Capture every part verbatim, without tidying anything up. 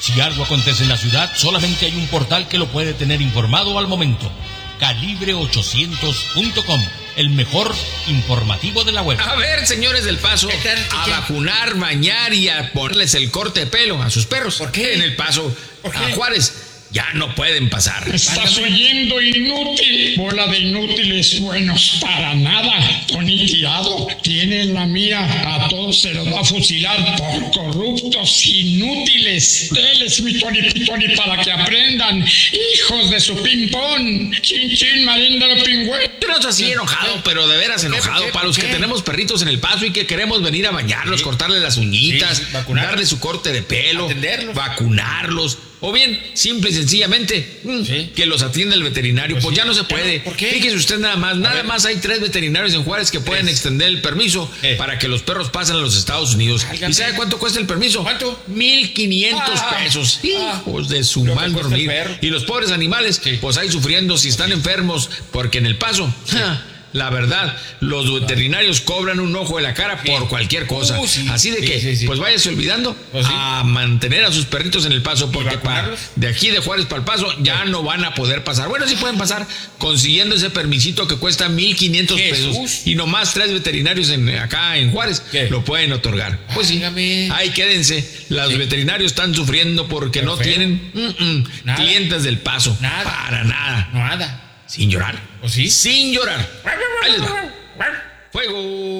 Si algo acontece en la ciudad, solamente hay un portal que lo puede tener informado al momento. calibre ochocientos punto com, el mejor informativo de la web. A ver, señores del Paso, ¿Qué tal? ¿Qué a qué? vacunar, bañar y a ponerles el corte de pelo a sus perros. ¿Por qué? En el Paso, ¿Por qué? a Juárez, ya no pueden pasar. Estás oyendo, inútil. Bola de inútiles buenos para nada. Tony Tirado tiene en la mira. A todos se los va a fusilar por corruptos inútiles. Deles mi Tony Tony para que aprendan. Hijos de su ping-pong. Chin chin, maríndalo pingüe. Yo no estoy así enojado, pero de veras ¿Por qué? enojado. ¿Por qué? Para los ¿Por que qué? tenemos perritos en el Paso y que queremos venir a bañarlos, Sí. cortarles las uñitas, Sí, sí, vacunar. darle su corte de pelo, Atenderlos. vacunarlos. O bien, simple y sencillamente, mm, Sí. que los atienda el veterinario. Pues, Pues ya sí. no se Ya puede. no, ¿por qué? Fíjese usted nada más, nada ver. más hay tres veterinarios en Juárez que pueden Tres. extender el permiso Eh. para que los perros pasen a los Estados Unidos. Válgame. ¿Y sabe cuánto cuesta el permiso? ¿Cuánto? Mil quinientos Ah. pesos. Ah. Hijos de su Lo que mal cuesta dormir. el perro. Y los pobres animales, Sí. pues ahí sufriendo si están enfermos, porque en el Paso, ja, la verdad, los veterinarios cobran un ojo de la cara Sí. por cualquier cosa. Uh, sí. Así de Sí, que, sí, sí. pues váyase olvidando Pues sí. a mantener a sus perritos en el Paso, porque para vacunarlos? de aquí de Juárez para el Paso ya no van a poder pasar. Bueno, sí pueden pasar consiguiendo ese permisito que cuesta mil quinientos Jesús. pesos. Y nomás tres veterinarios en, acá en Juárez ¿Qué? lo pueden otorgar. Pues sí, Válgame. ahí quédense. Los Sí. veterinarios están sufriendo porque Pero no feo. tienen mm, mm, Nada. clientes del Paso. Nada. Para nada. Nada. Sin llorar. ¿O sí? Sin llorar. Ahí les va. Fuego.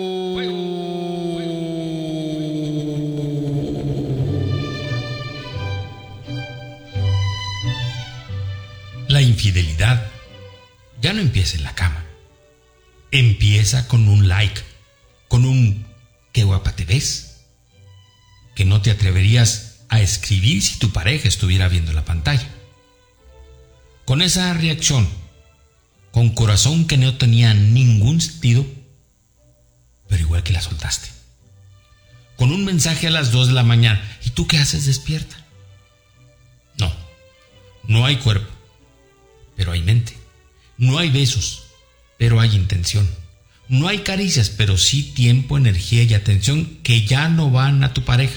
La infidelidad ya no empieza en la cama. Empieza con un like, con un qué guapa te ves, que no te atreverías a escribir si tu pareja estuviera viendo la pantalla. Con esa reacción, con corazón que no tenía ningún sentido, pero igual que la soltaste. Con un mensaje a las dos de la mañana, ¿y tú qué haces despierta? No, no hay cuerpo, pero hay mente. No hay besos, pero hay intención. No hay caricias, pero sí tiempo, energía y atención que ya no van a tu pareja,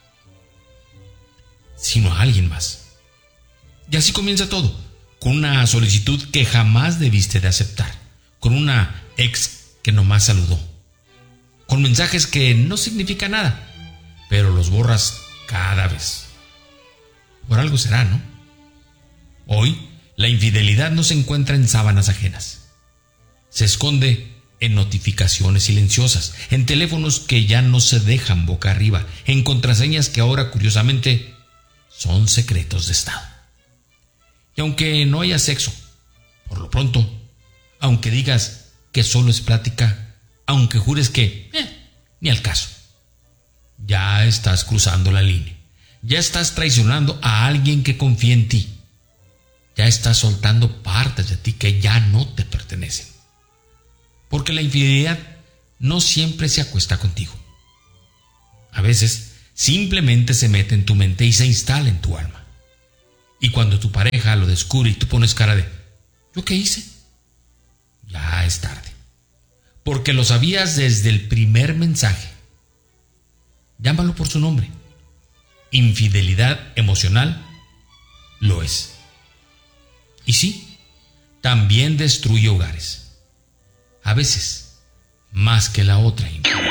sino a alguien más. Y así comienza todo, con una solicitud que jamás debiste de aceptar, con una ex que nomás saludó, con mensajes que no significan nada, pero los borras cada vez. Por algo será, ¿no? Hoy, la infidelidad no se encuentra en sábanas ajenas. Se esconde en notificaciones silenciosas, en teléfonos que ya no se dejan boca arriba, en contraseñas que ahora, curiosamente, son secretos de Estado. Y aunque no haya sexo, por lo pronto, aunque digas que solo es plática, aunque jures que eh, ni al caso, ya estás cruzando la línea. Ya estás traicionando a alguien que confía en ti. Ya estás soltando partes de ti que ya no te pertenecen. Porque la infidelidad no siempre se acuesta contigo. A veces simplemente se mete en tu mente y se instala en tu alma. Y cuando tu pareja lo descubre y tú pones cara de ¿yo qué hice? Ya es tarde. Porque lo sabías desde el primer mensaje. Llámalo por su nombre. Infidelidad emocional lo es. Y sí, también destruye hogares. A veces, más que la otra infidelidad.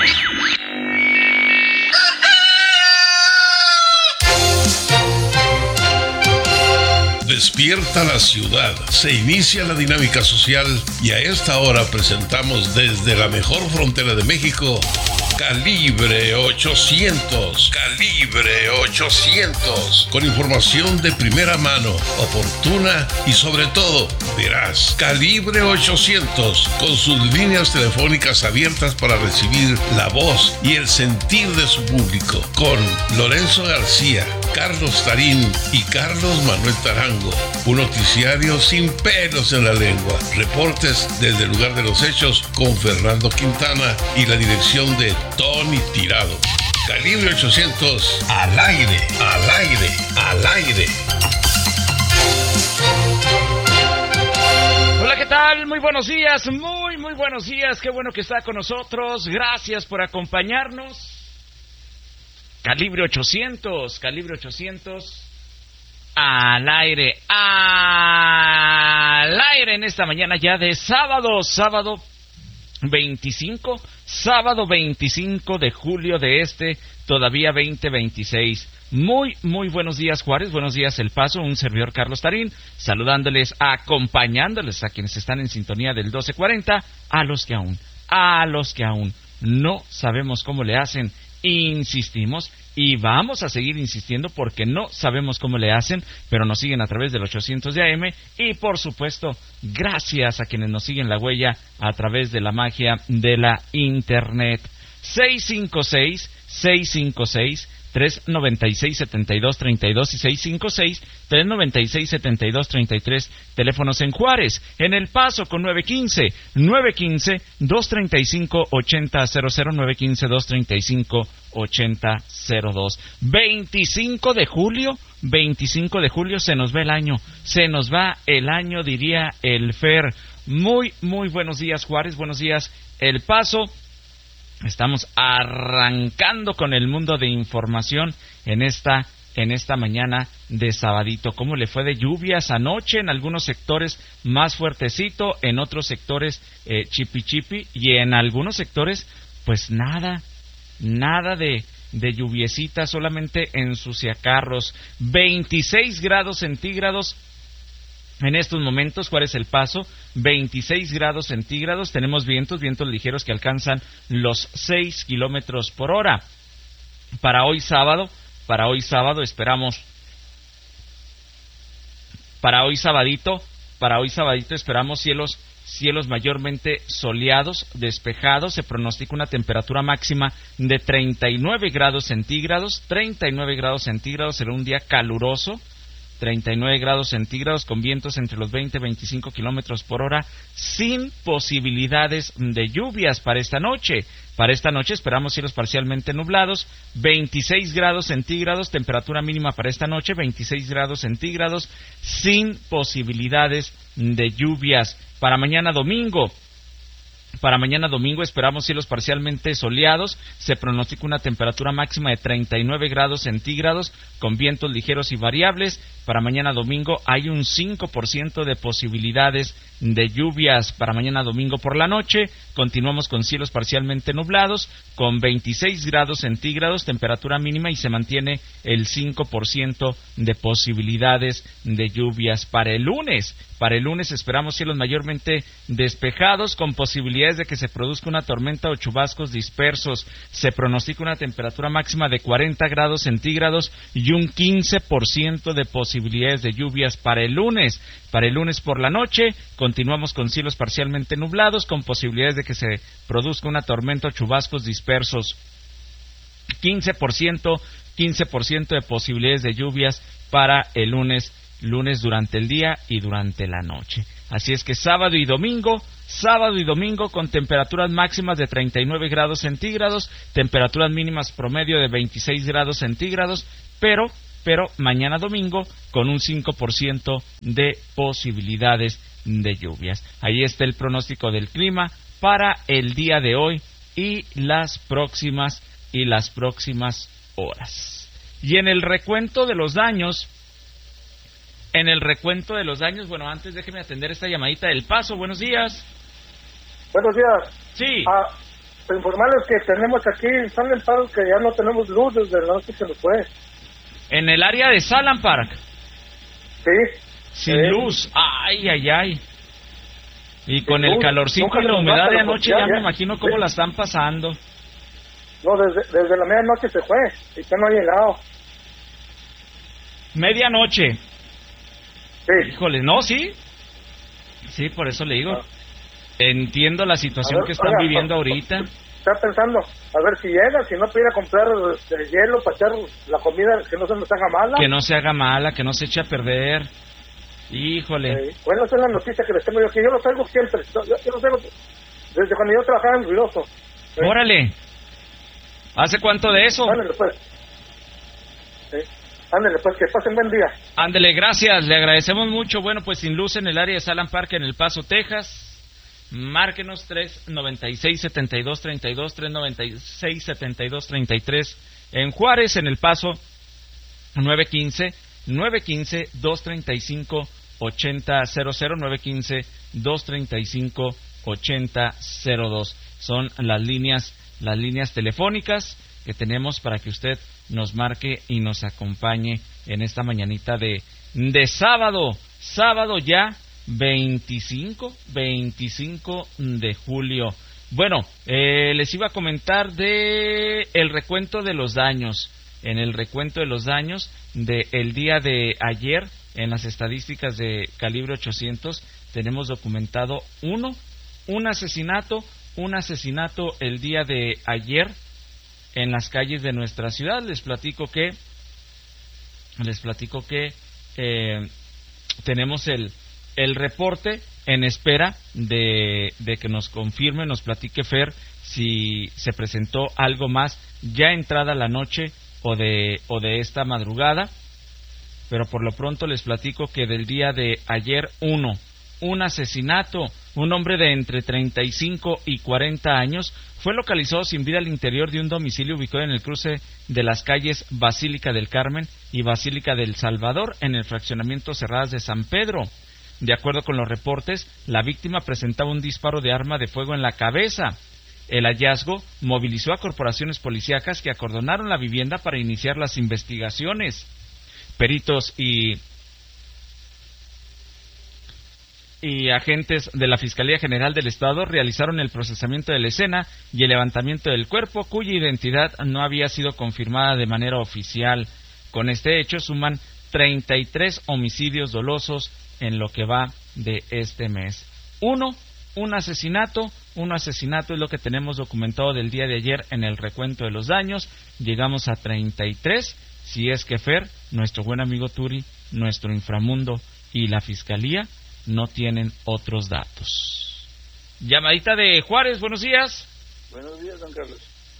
Despierta la ciudad, se inicia la dinámica social y a esta hora presentamos desde la mejor frontera de México, Calibre ochocientos, Calibre ochocientos, con información de primera mano, oportuna y sobre todo veraz. Calibre ochocientos, con sus líneas telefónicas abiertas para recibir la voz y el sentir de su público, con Lorenzo García, Carlos Tarín y Carlos Manuel Tarango. Un noticiario sin pelos en la lengua. Reportes desde el lugar de los hechos con Fernando Quintana y la dirección de Tony Tirado. Calibre ochocientos, al aire, al aire, al aire. Hola, ¿qué tal? Muy buenos días, muy, muy buenos días. Qué bueno que está con nosotros. Gracias por acompañarnos. Calibre ochocientos, Calibre ochocientos. al aire, al aire en esta mañana ya de sábado, sábado veinticinco, sábado veinticinco de julio de este todavía veinte veintiséis. Muy, muy buenos días, Juárez, buenos días, El Paso, un servidor Carlos Tarín, saludándoles, acompañándoles a quienes están en sintonía del doce cuarenta, a los que aún, a los que aún no sabemos cómo le hacen, insistimos y vamos a seguir insistiendo porque no sabemos cómo le hacen, pero nos siguen a través del ochocientos de A M y por supuesto gracias a quienes nos siguen la huella a través de la magia de la internet. seis cinco seis, seis cinco seis, tres nueve seis, siete dos tres dos y seis cinco seis, tres nueve seis, siete dos tres tres, teléfonos en Juárez, en El Paso con nueve uno cinco, nueve uno cinco, dos tres cinco, ocho cero cero cero, nueve uno cinco, dos tres cinco, ocho cero cero dos. veinticinco de julio, veinticinco de julio se nos va el año, se nos va el año, diría el Fer. Muy, muy buenos días, Juárez, buenos días, El Paso. Estamos arrancando con el mundo de información en esta en esta mañana de sabadito. ¿Cómo le fue de lluvias anoche? En algunos sectores más fuertecito, en otros sectores eh, chipi chipi y en algunos sectores pues nada, nada de, de lluviecita, solamente ensuciacarros. veintiséis grados centígrados. En estos momentos, ¿cuál es El Paso? veintiséis grados centígrados, tenemos vientos, vientos ligeros que alcanzan los seis kilómetros por hora. Para hoy sábado, para hoy sábado esperamos, para hoy sabadito, para hoy sabadito esperamos cielos, cielos mayormente soleados, despejados, se pronostica una temperatura máxima de treinta y nueve grados centígrados, treinta y nueve grados centígrados, será un día caluroso, treinta y nueve grados centígrados con vientos entre los veinte y veinticinco kilómetros por hora, sin posibilidades de lluvias para esta noche. Para esta noche esperamos cielos parcialmente nublados, veintiséis grados centígrados, temperatura mínima para esta noche, veintiséis grados centígrados, sin posibilidades de lluvias. Para mañana domingo, Para mañana domingo esperamos cielos parcialmente soleados, se pronostica una temperatura máxima de treinta y nueve grados centígrados con vientos ligeros y variables. Para mañana domingo hay un cinco por ciento de posibilidades de lluvias. Para mañana domingo por la noche continuamos con cielos parcialmente nublados con veintiséis grados centígrados, temperatura mínima y se mantiene el cinco por ciento de posibilidades de lluvias. Para el lunes, para el lunes esperamos cielos mayormente despejados con posibilidades de que se produzca una tormenta o chubascos dispersos. Se pronostica una temperatura máxima de cuarenta grados centígrados y un quince por ciento de posibilidades de lluvias para el lunes. Para el lunes por la noche continuamos con cielos parcialmente nublados con posibilidades de que se produzca una tormenta o chubascos dispersos. quince por ciento, quince por ciento de posibilidades de lluvias para el lunes, lunes durante el día y durante la noche. Así es que sábado y domingo, sábado y domingo con temperaturas máximas de treinta y nueve grados centígrados, temperaturas mínimas promedio de veintiséis grados centígrados, pero, pero mañana domingo con un cinco por ciento de posibilidades de lluvias. Ahí está el pronóstico del clima para el día de hoy y las próximas y las próximas horas. Y en el recuento de los daños, en el recuento de los daños, bueno, antes déjeme atender esta llamadita del Paso. Buenos días. Buenos días. Sí. Ah, para informarles que tenemos aquí en San Amparo que ya no tenemos luz desde la noche que nos fue. En el área de Salem Park. Sí. Sin sí. luz. Ay, ay, ay. Y con Sin el luz. calorcito Nunca y la nos humedad va, de pero anoche ya, ya, ya. me imagino cómo Sí. la están pasando. No, desde, desde la medianoche se fue y ya no ha llegado. Medianoche. Sí. Híjole, no, sí. Sí, por eso le digo. Ah. Entiendo la situación A ver, que están oiga, viviendo pa- ahorita. Está pensando, a ver si llega, si no pudiera comprar eh, hielo para echar la comida, que no se nos haga mala. Que no se haga mala, que no se eche a perder. Híjole. Eh, bueno, esa es la noticia que les tengo yo, que yo lo traigo siempre. Yo, yo lo traigo desde cuando yo trabajaba en Ruidoso. Eh, Órale. ¿Hace cuánto de eso? Ándale, pues. Eh, ándale, pues, que pasen buen día. Ándele, gracias, le agradecemos mucho. Bueno, pues sin luz en el área de Salem Park en El Paso, Texas. Márquenos tres nueve seis, siete dos tres dos, tres nueve seis, siete dos tres tres. En Juárez, en El Paso, nueve uno cinco, nueve uno cinco, dos tres cinco, ocho cero cero cero, nueve uno cinco, dos tres cinco, ocho cero cero dos. Son las líneas, las líneas telefónicas que tenemos para que usted nos marque y nos acompañe en esta mañanita de, de sábado, sábado ya veinticinco de julio. Bueno, eh, les iba a comentar de el recuento de los daños. En el recuento de los daños del día de ayer, en las estadísticas de Calibre ochocientos, tenemos documentado uno, un asesinato, un asesinato el día de ayer en las calles de nuestra ciudad. Les platico que, les platico que eh, tenemos el, el reporte en espera de, de que nos confirme, nos platique Fer si se presentó algo más ya entrada la noche o de, o de esta madrugada. Pero por lo pronto les platico que del día de ayer, uno, un asesinato. Un hombre de entre treinta y cinco y cuarenta años fue localizado sin vida al interior de un domicilio ubicado en el cruce de las calles Basílica del Carmen y Basílica del Salvador, en el fraccionamiento Cerradas de San Pedro. De acuerdo con los reportes, la víctima presentaba un disparo de arma de fuego en la cabeza. El hallazgo movilizó a corporaciones policíacas que acordonaron la vivienda para iniciar las investigaciones. Peritos y y agentes de la Fiscalía General del Estado realizaron el procesamiento de la escena y el levantamiento del cuerpo, cuya identidad no había sido confirmada de manera oficial. Con este hecho suman treinta y tres homicidios dolosos en lo que va de este mes. Uno, un asesinato, un asesinato es lo que tenemos documentado del día de ayer en el recuento de los daños. Llegamos a treinta y tres, si es que Fer, nuestro buen amigo Turi, nuestro inframundo y la Fiscalía no tienen otros datos. Llamadita de Juárez, buenos días. Buenos días, don Carlos.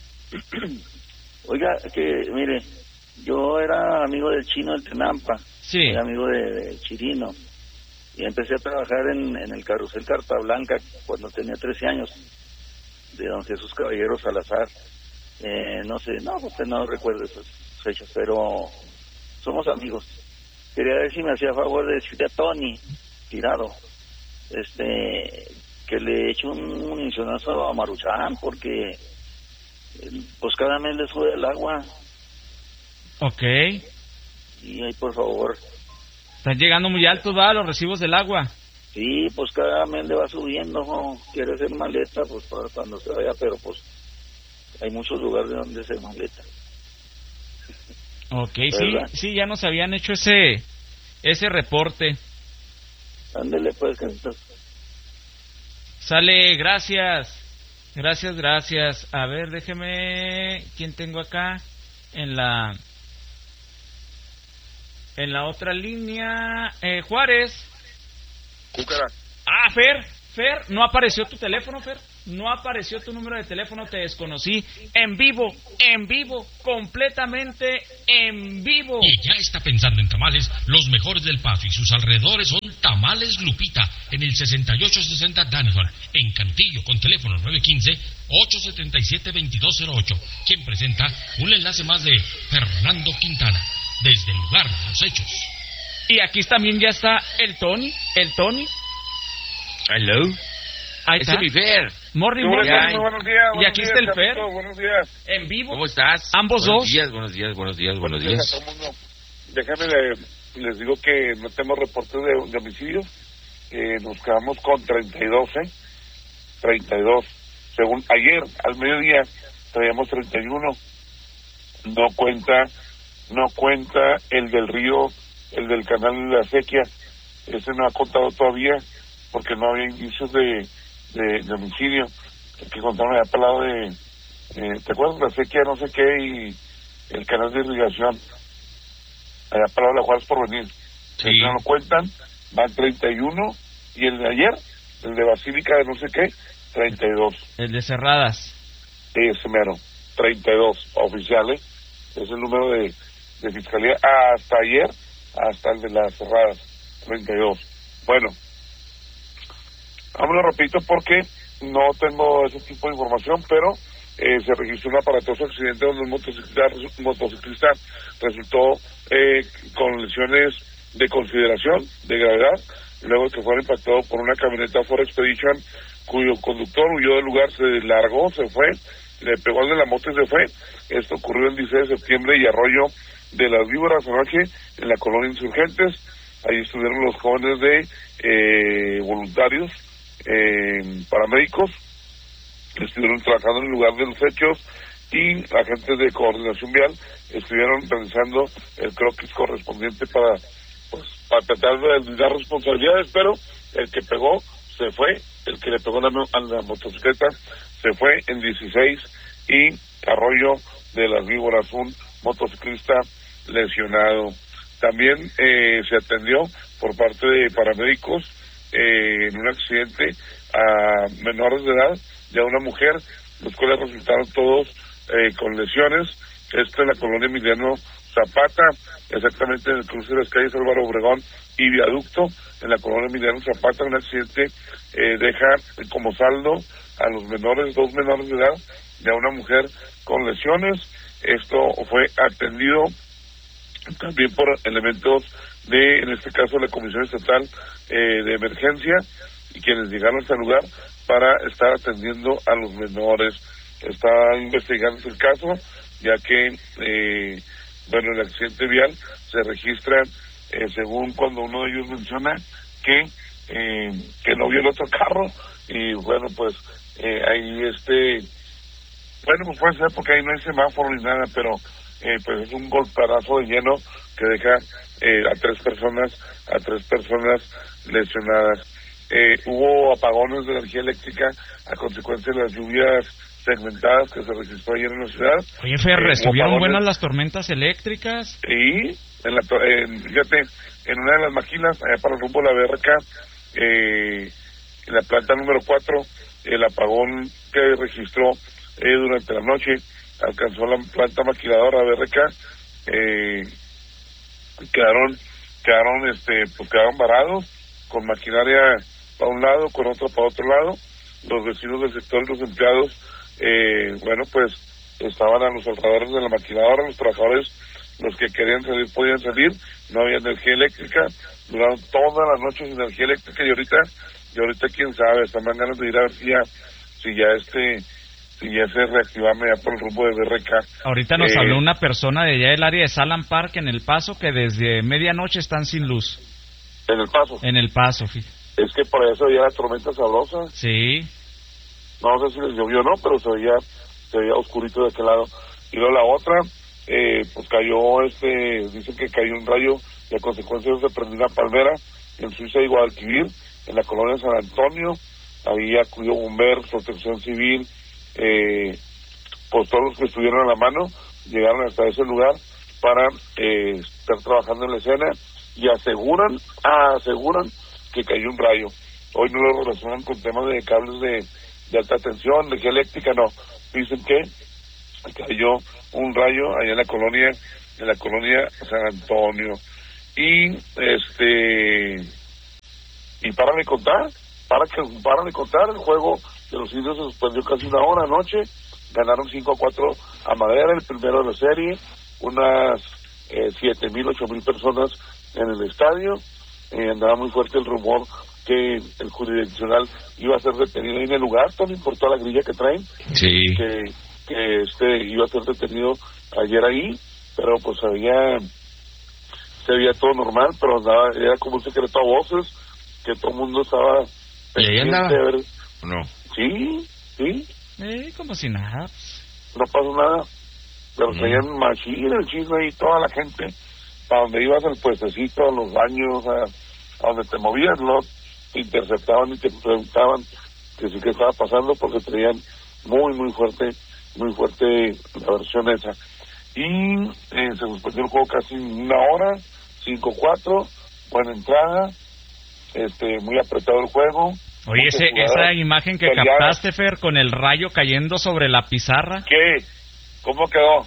Oiga, que mire, yo era amigo del Chino del Tenampa, sí. Era amigo de, de Chirino, y empecé a trabajar en, en el Carrusel Carta Blanca cuando tenía trece años, de don Jesús Caballero Salazar. Eh, no sé, no, usted no recuerda esas fechas, pero somos amigos. Quería ver si me hacía favor de decirle a Tony Tirado, este, que le eche un municionazo a Maruchan, porque pues cada mes le sube el agua. Ok. Y ahí, por favor. Están llegando muy altos, ¿va? Los recibos del agua. Sí, pues cada mes le va subiendo, ¿no? Quiere hacer maleta, pues para cuando se vaya, pero pues hay muchos lugares donde hacer maleta. Ok, sí, sí, ya nos habían hecho ese, ese reporte. Ándele, pues, que entonces... Sale, gracias. Gracias, gracias. A ver, déjeme... ¿Quién tengo acá? En la... En la otra línea... Eh, Juárez. Cúcara. Ah, Fer. Fer, ¿no apareció tu teléfono, Fer? No apareció tu número de teléfono, te desconocí. En vivo, en vivo, completamente en vivo. Y ya está pensando en tamales, los mejores del Paso y sus alrededores son Tamales Lupita, en el sesenta y ocho sesenta Danham, en Cantillo, con teléfono nueve uno cinco, ocho siete siete, dos dos cero ocho. Quien presenta un enlace más de Fernando Quintana, desde el lugar de los hechos. Y aquí también ya está el Tony, el Tony. Hello. Ahí Ese está. es mi Fer. Morning, Muy morning. buenos, muy buenos días. Y aquí está el Fer. Buenos días. En vivo. ¿Cómo estás? Ambos buenos dos. Días, buenos días, buenos días, buenos Buenos días. días a todo el mundo. Déjame, le- les digo que no tenemos reportes de, de homicidios. Eh, nos quedamos con treinta y dos, ¿eh? treinta y dos. Según ayer, al mediodía, traíamos treinta y uno. No cuenta, no cuenta el del río, el del canal de la Sequía. Ese no ha contado todavía porque no había indicios de, de, de homicidio. El que contaron allá para el lado de... Eh, ¿te acuerdas de la Sequía, no sé qué, y el canal de irrigación? Allá para el lado de la Juárez por venir. Sí. Ese no lo cuentan, van treinta y uno. Y el de ayer, el de Basílica de no sé qué, treinta y dos. El de Cerradas. Ese mero, treinta y dos oficiales. Es el número de, de fiscalía hasta ayer, hasta el de las cerradas, treinta y dos. Bueno, vámonos rapidito porque no tengo ese tipo de información, pero eh, se registró un aparatoso accidente donde un motociclista, un motociclista resultó eh, con lesiones de consideración, de gravedad, luego que fuera impactado por una camioneta Ford Expedition, cuyo conductor huyó del lugar, se largó, se fue, le pegó al de la moto y se fue. Esto ocurrió el dieciséis de septiembre y Arroyo de las Víboras anoche en la colonia Insurgentes. Ahí estuvieron los jóvenes de eh, voluntarios, eh, paramédicos, que estuvieron trabajando en el lugar de los hechos, y agentes de coordinación vial estuvieron realizando el croquis correspondiente para, pues, para tratar de dar responsabilidades, pero el que pegó se fue, el que le pegó a la, a la motocicleta se fue en dieciséis, y Arroyo de las Víboras, un motociclista lesionado. También eh, se atendió por parte de paramédicos eh, en un accidente a menores de edad y a una mujer, los cuales resultaron todos eh, con lesiones. Esto en la colonia Emiliano Zapata, exactamente en el cruce de las calles Álvaro Obregón y Viaducto. En la colonia Emiliano Zapata, un accidente eh, deja como saldo a los menores, dos menores de edad y a una mujer con lesiones. Esto fue atendido también por elementos de, en este caso, la Comisión Estatal eh, de Emergencia, y quienes llegaron a este lugar para estar atendiendo a los menores. Está investigando el caso, ya que, eh, bueno, el accidente vial se registra, eh, según cuando uno de ellos menciona, que eh, que no vio el otro carro, y bueno, pues, eh, ahí este, bueno, pues puede ser porque ahí no hay semáforo ni nada, pero Eh, pues es un golparazo de lleno que deja eh, a tres personas a tres personas lesionadas. Eh, hubo apagones de energía eléctrica a consecuencia de las lluvias segmentadas que se registró ayer en la ciudad. Oye, Fer, eh, ¿estuvieron buenas las tormentas eléctricas? Sí, en la, en, fíjate, en una de las maquilas, allá para el rumbo de la B R K, eh, en la planta número cuatro, el apagón que registró eh, durante la noche alcanzó la planta maquiladora B R K, eh, quedaron, quedaron, este, pues quedaron varados, con maquinaria para un lado, con otra para otro lado. Los vecinos del sector y los empleados, eh, bueno, pues estaban a los alrededores de la maquiladora, los trabajadores, los que querían salir podían salir, no había energía eléctrica, duraron toda la noche sin energía eléctrica, y ahorita, y ahorita quién sabe, están más ganas de ir a ver si ya, si ya este, si ya se reactivarme ya por el rumbo de B R K. Ahorita nos eh, habló una persona de allá del área de Salam Park en El Paso que desde medianoche están sin luz. En El Paso. En El Paso, fíjate. Es que por eso ya la tormenta sabrosa. Sí. No sé si les llovió o no, pero se veía, se veía oscurito de aquel lado. Y luego la otra, eh, pues cayó, este, dicen que cayó un rayo y a consecuencia de eso se prendió una palmera en Suiza y Guadalquivir, en la colonia San Antonio. Ahí acudió bomberos, protección civil, eh, pues todos los que estuvieron a la mano llegaron hasta ese lugar para eh, estar trabajando en la escena, y aseguran, aseguran que cayó un rayo. Hoy no lo relacionan con temas de cables de, de alta tensión, energía eléctrica, no. Dicen que cayó un rayo allá en la colonia, en la colonia San Antonio. Y este y para de contar, para que para de contar, el juego de los indios se suspendió casi una hora anoche. Ganaron cinco a cuatro a Madera, el primero de la serie, unas eh, siete mil, ocho mil personas en el estadio. Eh, andaba muy fuerte el rumor que el jurisdiccional iba a ser detenido ahí en el lugar, Tony, por toda la grilla que traen. Sí. Que, que este iba a ser detenido ayer ahí, pero pues había, se veía todo normal, pero andaba, era como un secreto a voces, que todo el mundo estaba ¿Y ahí andaba? de ver. No. Sí, sí. Eh, como si nada. No pasó nada, pero Mm. traían machín el chisme ahí, toda la gente, para donde ibas al puestecito, a los baños, a, a donde te movías, ¿no? Te interceptaban y te preguntaban que sí que estaba pasando, porque traían muy, muy fuerte, muy fuerte la versión esa. Y eh, se suspendió el juego casi una hora, cinco cuatro, buena entrada, este muy apretado el juego. Oye, ese, esa imagen que peleadas. captaste, Fer, con el rayo cayendo sobre la pizarra. ¿Qué? ¿Cómo quedó?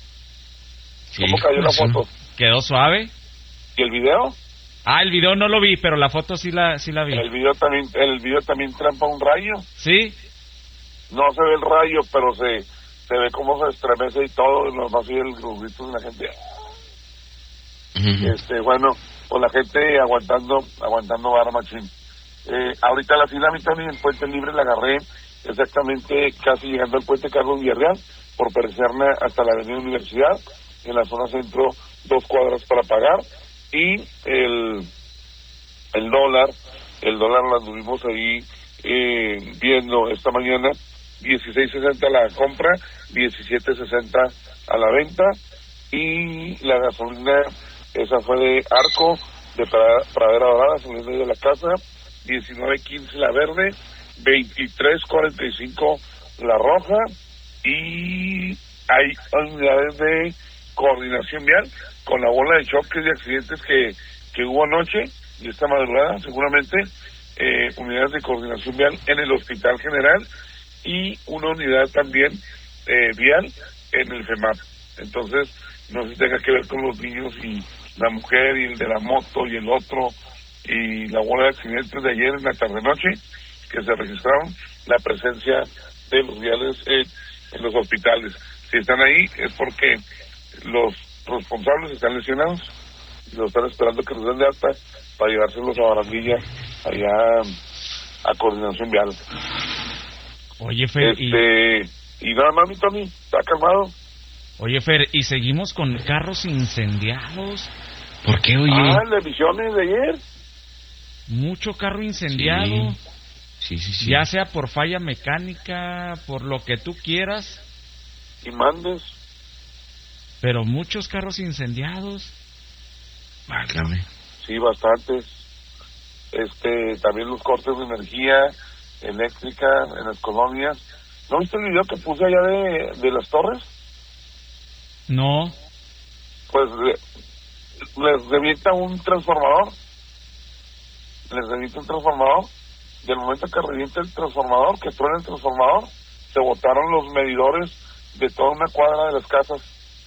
Sí, ¿Cómo cayó la sí. foto? ¿Quedó suave? ¿Y el video? Ah, el video no lo vi, pero la foto sí la, sí la vi. El video también, el video también trampa un rayo. ¿Sí? no se ve el rayo, pero se se ve cómo se estremece y todo, y nos va a seguir los gritos de la gente. Uh-huh. Este, bueno, pues la gente aguantando, aguantando vara machín. Eh, ahorita la fila, mi Tony, el Puente Libre la agarré exactamente casi llegando al Puente Carlos Villarreal, por Perecerna hasta la Avenida Universidad, en la zona centro, dos cuadras para pagar, y el el dólar, el dólar lo anduvimos ahí eh, viendo esta mañana, dieciséis sesenta la compra, diecisiete sesenta a la venta, y la gasolina, esa fue de Arco, de Pradera Dorada, saliendo de la casa, diecinueve quince la verde, veintitrés cuarenta y cinco la roja, y hay unidades de coordinación vial con la bola de choques y accidentes que, que hubo anoche y esta madrugada, seguramente, eh, unidades de coordinación vial en el Hospital General y una unidad también eh, vial en el FEMAP. Entonces, no sé si tenga que ver con los niños y la mujer y el de la moto y el otro y la bola de accidentes de ayer en la tarde-noche que se registraron, la presencia de los viales en, en los hospitales. Si están ahí es porque los responsables están lesionados y los están esperando que los den de alta para llevárselos a Barandilla, allá a coordinación vial. Oye, Fer, este, y... y nada más, mi Tony, está calmado. Oye, Fer, y seguimos con carros incendiados. ¿Por qué, oye? Ah, las emisiones de ayer. Mucho carro incendiado. Sí, sí, sí. Ya sea por falla mecánica, por lo que tú quieras. Y mandes. Pero muchos carros incendiados. Válgame. Sí, bastantes. Este, también los cortes de energía eléctrica en las colonias. ¿No viste el video que puse allá de, de las torres? No. Pues le, les revienta un transformador. Les revienta un transformador. Del momento que revienta el transformador, que truena el transformador, se botaron los medidores de toda una cuadra de las casas.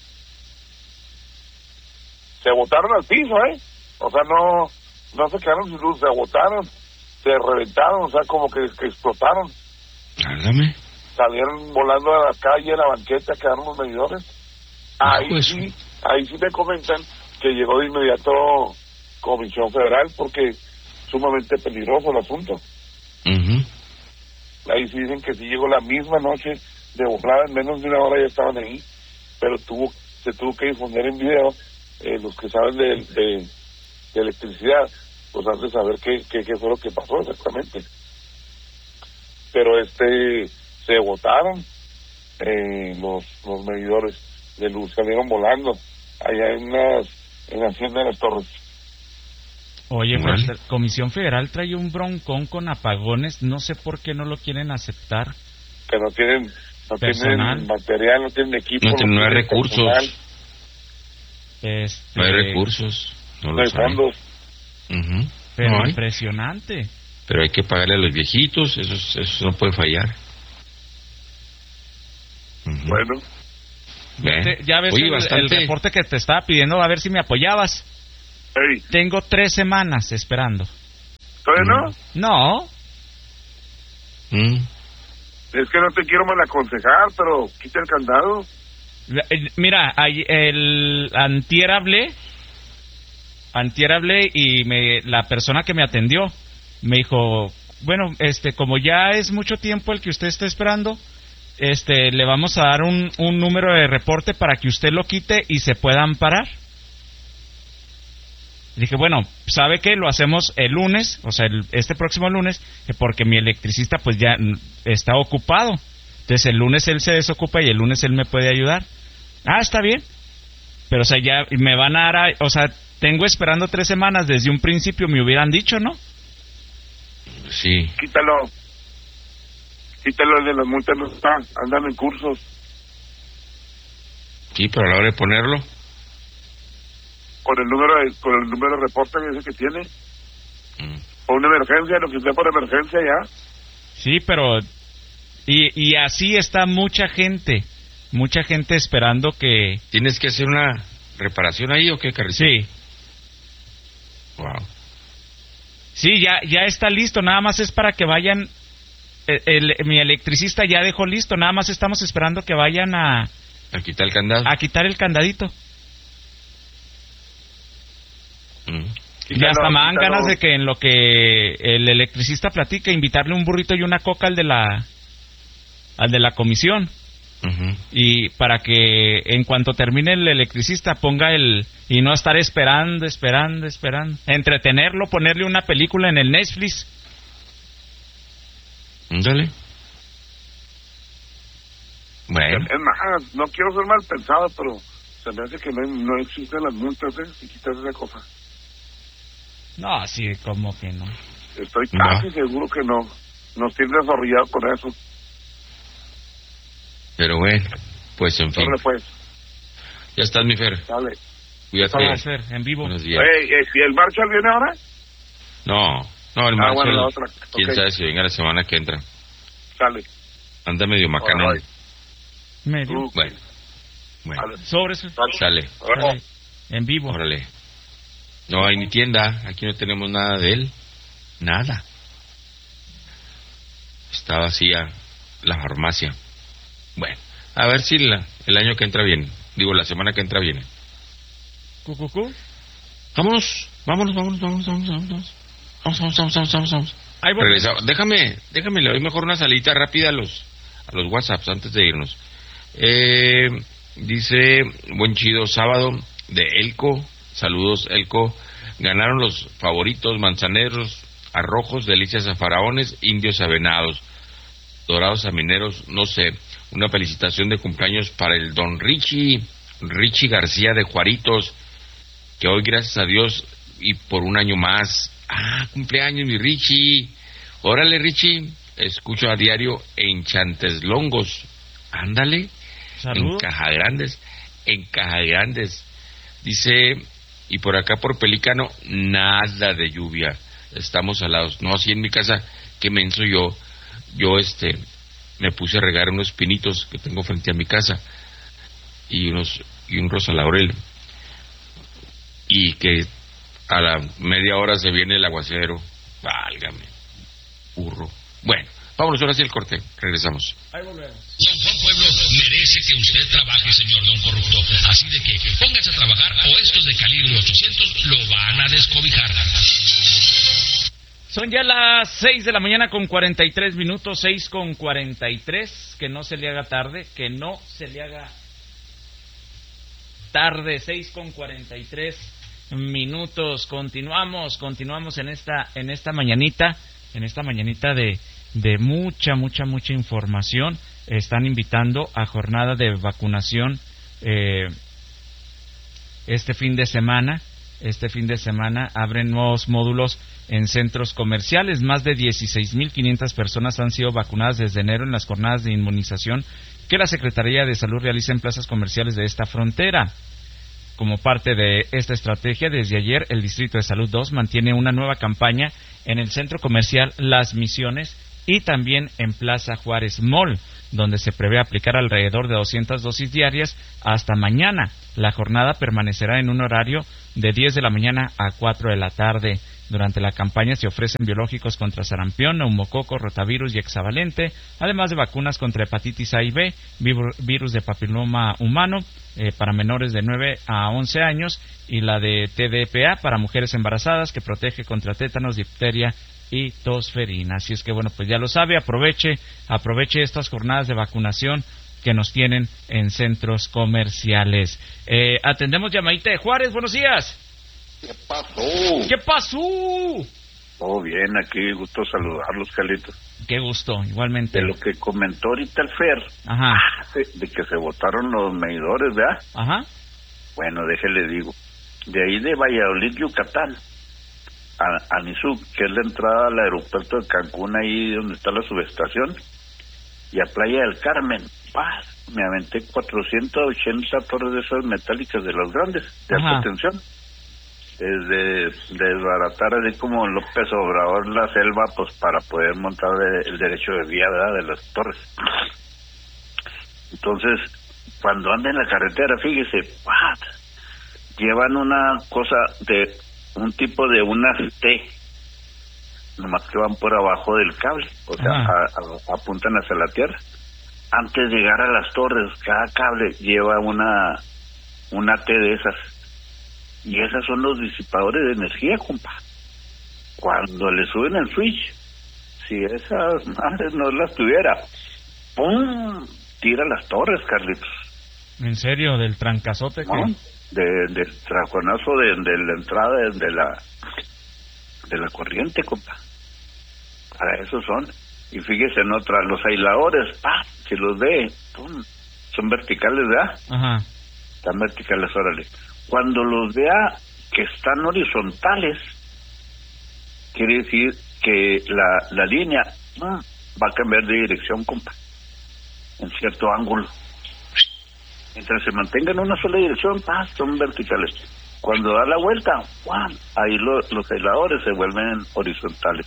Se botaron al piso, ¿eh? O sea, no no se quedaron sin luz, se botaron, se reventaron, o sea, como que, que explotaron. Hágame. Salieron volando a la calle, a la banqueta, quedaron los medidores. Ahí pues. sí, ahí sí me comentan que llegó de inmediato Comisión Federal, porque sumamente peligroso el asunto. Uh-huh. Ahí sí dicen que sí llegó la misma noche de volada, en menos de una hora ya estaban ahí, pero tuvo se tuvo que difundir en video. Eh, los que saben de, de, de electricidad, pues han de saber qué, qué, qué fue lo que pasó exactamente. Pero este se botaron eh, los los medidores de luz, salieron volando allá en las en la Hacienda de las Torres. Oye, pues la Comisión Federal trae un broncón con apagones, no sé por qué no lo quieren aceptar. Que no tienen, no personal. tienen material, no tienen equipo, no, no, no hay recursos. Este... No hay recursos, no, no hay fondos. Uh-huh. Pero no impresionante. Pero hay que pagarle a los viejitos, eso, eso no puede fallar. Uh-huh. Bueno. Te, ya ves. Oye, el, bastante... el reporte que te estaba pidiendo, a ver si me apoyabas. Hey. Tengo tres semanas esperando. ¿Todavía no? No. Mm. Es que no te quiero mal aconsejar, pero quita el candado. Mira, el antier hablé, antier hablé y me, la persona que me atendió me dijo, bueno, este, como ya es mucho tiempo el que usted está esperando, este, le vamos a dar un, un número de reporte para que usted lo quite y se pueda amparar. Dije, bueno, ¿sabe qué? Lo hacemos el lunes, o sea, el, este próximo lunes, porque mi electricista pues ya está ocupado. Entonces el lunes él se desocupa y el lunes él me puede ayudar. Ah, está bien. Pero, o sea, ya me van a dar, a, o sea, tengo esperando tres semanas. Desde un principio me hubieran dicho, ¿no? Sí. Quítalo. Quítalo, el de las multas no está, andan en cursos. Sí, pero a la hora de ponerlo. Con el número de, con el número de reporte ese que tiene. Mm. O una emergencia, lo que sea por emergencia ya. Sí, pero... Y, y así está mucha gente, mucha gente esperando que... ¿Tienes que hacer una reparación ahí o qué, Carlos? Sí. Wow. Sí, ya, ya está listo, nada más es para que vayan el, mi electricista ya dejó listo, nada más estamos esperando que vayan a... A quitar el candado. A quitar el candadito. Mm. Y hasta me dan ganas de que en lo que el electricista platique, invitarle un burrito y una coca al de la al de la comisión. Uh-huh. Y para que en cuanto termine el electricista ponga el... Y no estar esperando, esperando, esperando. Entretenerlo, ponerle una película en el Netflix. Dale. Bueno. Es más, no quiero ser mal pensado, pero se me hace que no, no existen las multas, ¿eh? Si quitas esa cosa. No, sí, como que no. Estoy casi no. seguro que no. Nos tiene desarrollado con eso. Pero bueno, pues en fin. Dale, pues. Ya estás, mi Fer. Dale. Cuídate. Dale, Fer, en vivo. Buenos días. Oye, ¿y el Marshall viene ahora? No, no, el ah, Marshall. Bueno, la otra. Quién okay. sabe si venga la semana que entra. Sale. Anda medio macano. Right. Medio. Uh, bueno. Bueno. Sale. Sobre eso. Sale. Sale. En vivo. Órale. No hay ni tienda. Aquí no tenemos nada de él. Nada. Está vacía la farmacia. Bueno, a ver si la, el año que entra viene. Digo, la semana que entra viene. ¿Cucucú? Vámonos, vámonos, vámonos, vámonos, vámonos, vámonos. Vamos, vamos, vamos, vamos, vamos, vamos. Ahí voy. Regresamos. Déjame, déjame, le doy mejor una salita rápida a los, a los WhatsApps antes de irnos. Eh, dice, buen chido sábado de Elco. Saludos, Elco. Ganaron los favoritos manzaneros, arrojos, delicias a faraones, indios a venados, dorados a mineros, no sé. Una felicitación de cumpleaños para el don Richie, Richie García de Juaritos, que hoy, gracias a Dios, y por un año más. Ah, cumpleaños, mi Richie. Órale, Richie. Escucho a diario en Chanteslongos. Ándale. Saludos. En Cajagrandes. En Cajagrandes. Dice, y por acá por Pelícano, nada de lluvia. Estamos salados. No, así en mi casa, qué menso yo. Yo, este, me puse a regar unos pinitos que tengo frente a mi casa. Y unos, y un rosa laurel. Y que a la media hora se viene el aguacero. Válgame. Burro. Bueno, vámonos ahora sí al corte. Regresamos. Ahí volvemos. Don Juan Pueblo merece que usted trabaje, señor don corrupto. Así de que póngase a trabajar o estos de calibre ochocientos lo van a descobijar. Son ya las seis de la mañana con cuarenta y tres minutos, seis con cuarenta y tres. Que no se le haga tarde, que no se le haga tarde, seis con cuarenta y tres minutos. Continuamos, continuamos en esta en esta mañanita, en esta mañanita de de mucha, mucha, mucha información. Están invitando a jornada de vacunación eh, este fin de semana. Este fin de semana abren nuevos módulos en centros comerciales. Más de dieciséis mil quinientas personas han sido vacunadas desde enero en las jornadas de inmunización que la Secretaría de Salud realiza en plazas comerciales de esta frontera. Como parte de esta estrategia, desde ayer el Distrito de Salud dos mantiene una nueva campaña en el centro comercial Las Misiones y también en Plaza Juárez Mall, donde se prevé aplicar alrededor de doscientas dosis diarias hasta mañana. La jornada permanecerá en un horario de diez de la mañana a cuatro de la tarde. Durante la campaña se ofrecen biológicos contra sarampión, neumococo, rotavirus y hexavalente, además de vacunas contra hepatitis A y B, virus de papiloma humano eh, para menores de nueve a once años y la de T D P A para mujeres embarazadas que protege contra tétanos, difteria y tosferina. Así es que bueno, pues ya lo sabe, aproveche, aproveche estas jornadas de vacunación que nos tienen en centros comerciales. Eh, atendemos llamadita de Juárez, buenos días. ¿Qué pasó? ¿Qué pasó? Todo bien, aquí, gusto saludarlos, Carlitos. Qué gusto, igualmente. De lo que comentó ahorita el Fer, Ajá. de, de que se votaron los medidores, ¿verdad? Ajá. Bueno, déjele digo, de ahí de Valladolid, Yucatán, a, a Nizuc, que es la entrada al aeropuerto de Cancún, ahí donde está la subestación, y a Playa del Carmen, ¡pah! Me aventé cuatrocientas ochenta torres de esas metálicas de las grandes, de Ajá. alta tensión. Es de, de desbaratar así como López Obrador la selva, pues para poder montar el derecho de vía, ¿verdad?, de las torres. Entonces, cuando anda en la carretera, fíjese, ¡pah! Llevan una cosa de un tipo de unas T, nomás que van por abajo del cable, o sea, a, a, apuntan hacia la tierra. Antes de llegar a las torres, cada cable lleva una una T de esas, y esas son los disipadores de energía, compa. Cuando le suben el switch, si esas madres no las tuviera, ¡pum!, tira las torres, Carlitos. ¿En serio? ¿Del trancazote? ¿No? De, del traconazo de, de la entrada de, de la de la corriente, compa. Para eso son. Y fíjese en otra, los aisladores, ¡pah!, si los ve, ¡pum!, son verticales, ¿verdad? Ajá. Están verticales, órale. Cuando los vea que están horizontales, quiere decir que la, la línea ¡pum!, va a cambiar de dirección, compa, en cierto ángulo. Mientras se mantenga en una sola dirección, ¡pah!, son verticales. Cuando da la vuelta, ¡guau!, ahí lo, los aisladores se vuelven horizontales.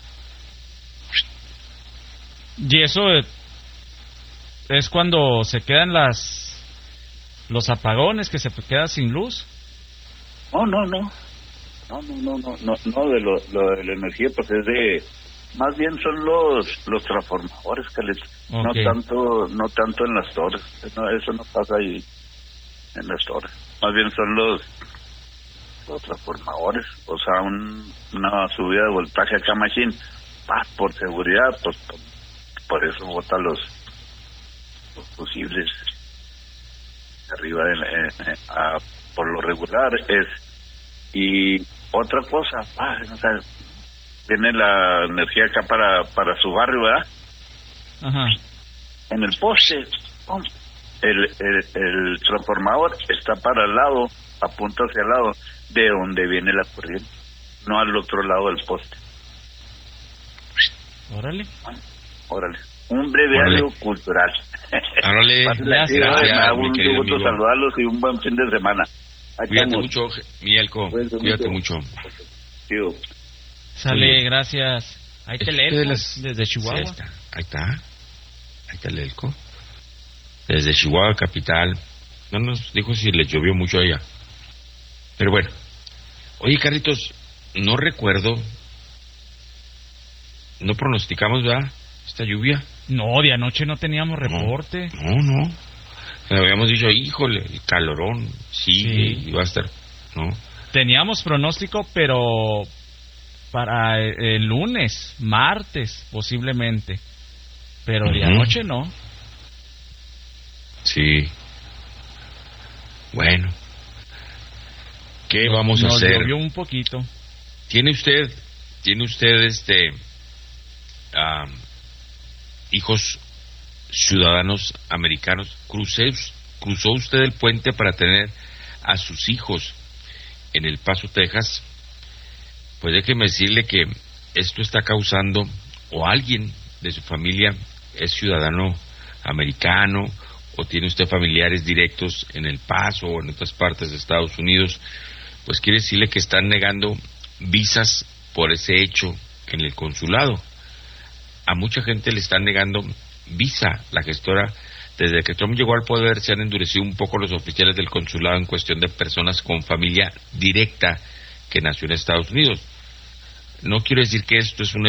Y eso es cuando se quedan las los apagones, que se queda sin luz. No, no, no. No, no, no, no, no, no de lo, lo de la energía, pues es de, más bien son los los transformadores, Caleta. Okay. No tanto, no tanto en las torres. No, eso no pasa ahí en las torres. Más bien son los los transformadores, o sea, un, una subida de voltaje acá machine, ah, por seguridad, pues por, por eso bota los los fusibles arriba de la, eh, eh, a, por lo regular es. Y otra cosa, ah, o sea, viene la energía acá para para su barrio, ¿verdad? Ajá. En el poste, ¡pum!, el, el el transformador está para el lado, apunta hacia el lado de donde viene la corriente, no al otro lado del poste. Órale. Órale. Un breviario cultural. Órale. Gracias. Gracias. Un gusto saludarlos y un buen fin de semana. Ahí Cuídate estamos. mucho, Mielco. Cuídate, Cuídate mucho. mucho. Tío. Sale, sí. Gracias. Ahí te leo de las... desde Chihuahua. Sí, está. Ahí está. Ahí está el Elco. Desde Chihuahua, capital. No nos dijo si le llovió mucho allá. Pero bueno. Oye, Carlitos, no recuerdo. No pronosticamos, ¿verdad? Esta lluvia. No, de anoche no teníamos reporte. No, no. no. Habíamos dicho, híjole, el calorón, sí, sí, iba a estar, ¿no? Teníamos pronóstico, pero para el lunes, martes, posiblemente. Pero uh-huh. de anoche no. Sí. Bueno. ¿Qué nos, vamos a nos hacer? Nos llovió un poquito. ¿Tiene usted, tiene usted, este, uh, hijos ciudadanos americanos? Crucé, ¿Cruzó usted el puente para tener a sus hijos en El Paso, Texas? Pues déjeme decirle que esto está causando, o alguien de su familia es ciudadano americano, o tiene usted familiares directos en El Paso o en otras partes de Estados Unidos, pues quiere decirle que están negando visas por ese hecho en el consulado. A mucha gente le están negando visa. La gestora, desde que Trump llegó al poder, se han endurecido un poco los oficiales del consulado en cuestión de personas con familia directa que nació en Estados Unidos. No quiero decir que esto es un